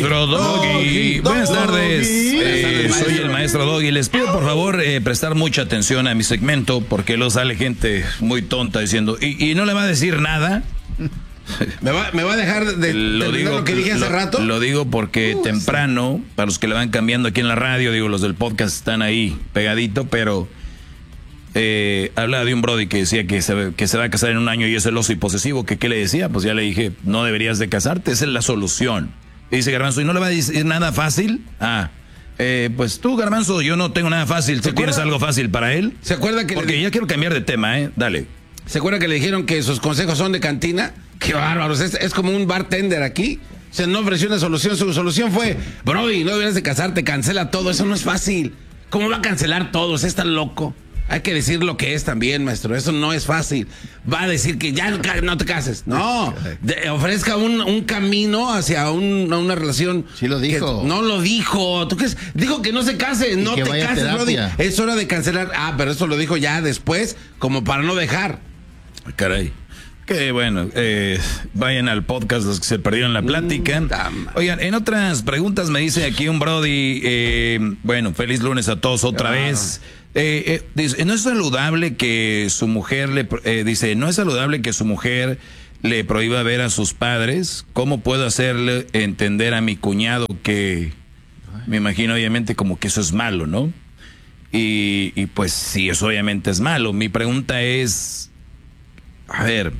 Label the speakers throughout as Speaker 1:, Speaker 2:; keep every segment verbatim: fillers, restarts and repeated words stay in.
Speaker 1: Maestro Doggy. Buenas tardes. Eh, soy el maestro Doggy. Les pido por favor eh, prestar mucha atención a mi segmento porque luego sale gente muy tonta diciendo, ¿y, y no le va a decir nada?
Speaker 2: ¿Me va, me va a dejar de
Speaker 1: lo, digo,
Speaker 2: lo que dije hace
Speaker 1: lo,
Speaker 2: rato?
Speaker 1: Lo digo porque
Speaker 2: uh,
Speaker 1: temprano, sí. Para los que le van cambiando aquí en la radio, digo, los del podcast están ahí pegadito, pero eh, hablaba de un brody que decía que se, que se va a casar en un año y es celoso y posesivo. ¿Que qué le decía? Pues ya le dije, no deberías de casarte, esa es la solución. Y dice Garbanzo, ¿y no le va a decir nada fácil? Ah, eh, pues tú, Garbanzo, yo no tengo nada fácil. ¿Tú tienes algo fácil para él?
Speaker 2: ¿Se acuerda que
Speaker 1: Porque
Speaker 2: le...
Speaker 1: ya quiero cambiar de tema, ¿eh? Dale.
Speaker 2: ¿Se acuerda que le dijeron que sus consejos son de cantina? ¡Qué bárbaros! Es, es como un bartender aquí. O sea, no ofreció una solución. Su solución fue, Brody, no deberías de casarte, cancela todo. Eso no es fácil. ¿Cómo va a cancelar todo? ¿Usted está loco? Hay que decir lo que es también, maestro. Eso no es fácil. Va a decir que ya no te cases. No, de, ofrezca un, un camino hacia un, una relación.
Speaker 3: Sí lo dijo.
Speaker 2: Que, no lo dijo. ¿Tú crees? Dijo que no se case. No te cases, Brody. Es hora de cancelar. Ah, pero eso lo dijo ya después, como para no dejar.
Speaker 1: Caray. Que bueno, eh, vayan al podcast los que se perdieron la plática. Oigan, en otras preguntas me dice aquí un Brody, eh, bueno, feliz lunes a todos otra claro. vez. Eh, eh, dice, no es saludable que su mujer le eh, dice, no es saludable que su mujer le prohíba ver a sus padres. ¿Cómo puedo hacerle entender a mi cuñado que me imagino obviamente como que eso es malo, ¿no? Y, y pues sí, eso obviamente es malo. Mi pregunta es, a ver,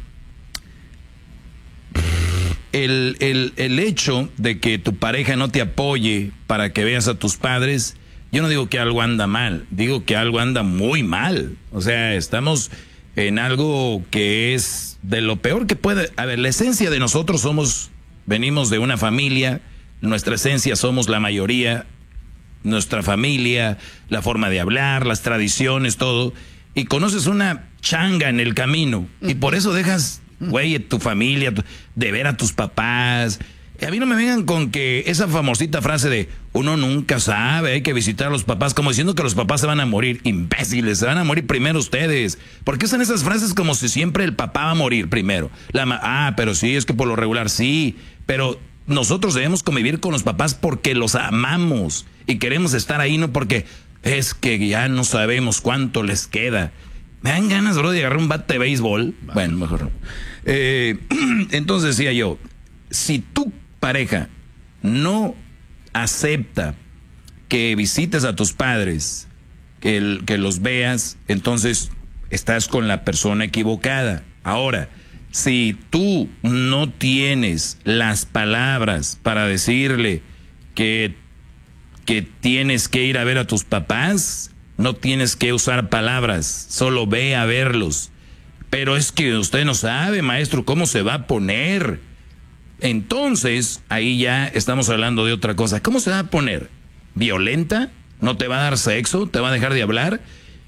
Speaker 1: el, el, el hecho de que tu pareja no te apoye para que veas a tus padres, yo no digo que algo anda mal, digo que algo anda muy mal. O sea, estamos en algo que es de lo peor que puede. A ver, la esencia de nosotros somos, venimos de una familia, nuestra esencia somos la mayoría, nuestra familia, la forma de hablar, las tradiciones, todo. Y conoces una changa en el camino y por eso dejas, güey, tu familia, de ver a tus papás. A mí no me vengan con que esa famosita frase de uno nunca sabe, hay que visitar a los papás, como diciendo que los papás se van a morir. Imbéciles, se van a morir primero ustedes. ¿Por qué usan esas frases como si siempre el papá va a morir primero? La ma- ah, pero sí, es que por lo regular sí, pero nosotros debemos convivir con los papás porque los amamos y queremos estar ahí, no porque es que ya no sabemos cuánto les queda. Me dan ganas, bro, de agarrar un bate de béisbol. Vale. Bueno, mejor no. Eh, entonces decía yo, si tu pareja no acepta que visites a tus padres, que, el, que los veas, entonces estás con la persona equivocada. Ahora, si tú no tienes las palabras para decirle que, que tienes que ir a ver a tus papás, no tienes que usar palabras, solo ve a verlos. Pero es que usted no sabe, maestro, cómo se va a poner. Entonces, ahí ya estamos hablando de otra cosa. ¿Cómo se va a poner? ¿Violenta? ¿No te va a dar sexo? ¿Te va a dejar de hablar?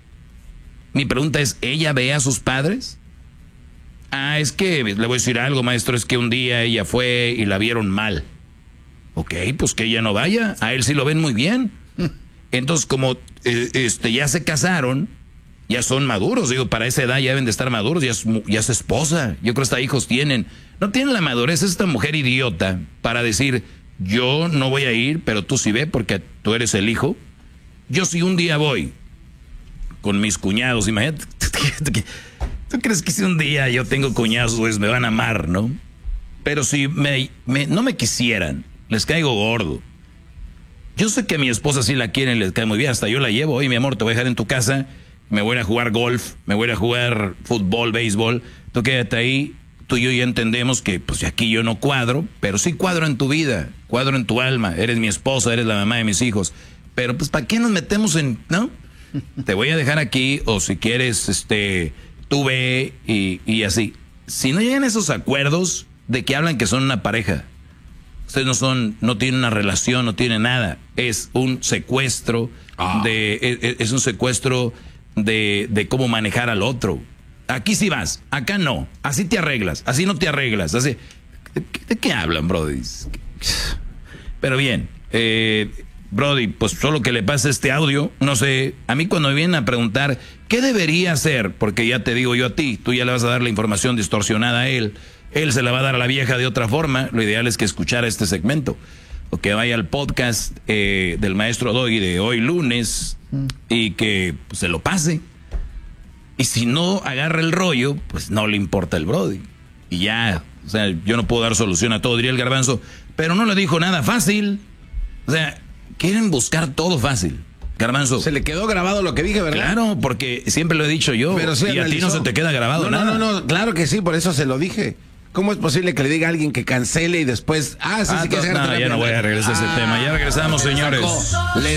Speaker 1: Mi pregunta es, ¿ella ve a sus padres? Ah, es que, le voy a decir algo, maestro, es que un día ella fue y la vieron mal. Ok, pues que ella no vaya, a él sí lo ven muy bien. Entonces, como eh, este, ya se casaron, ya son maduros, digo, para esa edad ya deben de estar maduros, ya es, ya es esposa, yo creo que hasta hijos tienen. No tienen la madurez esta mujer idiota para decir, yo no voy a ir, pero tú sí ve porque tú eres el hijo. Yo sí un día voy con mis cuñados, imagínate. ¿Tú crees que si un día yo tengo cuñados, pues me van a amar, no? Pero si me, me, no me quisieran, les caigo gordo. Yo sé que a mi esposa sí la quieren, les cae muy bien, hasta yo la llevo. Oye, mi amor, te voy a dejar en tu casa, me voy a ir a jugar golf, me voy a ir a jugar fútbol, béisbol, tú quédate ahí. Tú y yo ya entendemos que pues aquí yo no cuadro, pero sí cuadro en tu vida, cuadro en tu alma, eres mi esposa, eres la mamá de mis hijos. Pero pues ¿para qué nos metemos en, no? Te voy a dejar aquí, o si quieres, este, tú ve y, y así. Si no llegan esos acuerdos de que hablan que son una pareja, ustedes no son, no tienen una relación, no tienen nada, es un secuestro ah. de, es, es un secuestro de, de cómo manejar al otro. Aquí sí vas, acá no, así te arreglas, así no te arreglas, así. ¿De, de qué hablan, Brody? Pero bien, eh, Brody, pues solo que le pase este audio, no sé, a mí cuando me vienen a preguntar qué debería hacer, porque ya te digo yo a ti, tú ya le vas a dar la información distorsionada a él, él se la va a dar a la vieja de otra forma, lo ideal es que escuchara este segmento. o que vaya al podcast eh, del maestro Doggy de hoy lunes mm. y que pues, se lo pase. Y si no agarra el rollo, pues no le importa el Brody. Y ya, o sea, yo no puedo dar solución a todo, diría el Garbanzo, pero no le dijo nada fácil. O sea, quieren buscar todo fácil. Garbanzo.
Speaker 2: Se le quedó grabado lo que dije, ¿verdad?
Speaker 1: Claro, porque siempre lo he dicho yo.
Speaker 2: Pero sí
Speaker 1: y
Speaker 2: analizó.
Speaker 1: A ti no se te queda grabado
Speaker 2: no,
Speaker 1: nada.
Speaker 2: No, no, no, claro que sí, por eso se lo dije. ¿Cómo es posible que le diga a alguien que cancele y después... Ah, sí,
Speaker 1: ah,
Speaker 2: sí que
Speaker 1: no,
Speaker 2: se
Speaker 1: no, ya no voy a regresar a ese
Speaker 2: ah,
Speaker 1: tema. Ya regresamos, señores.
Speaker 2: Le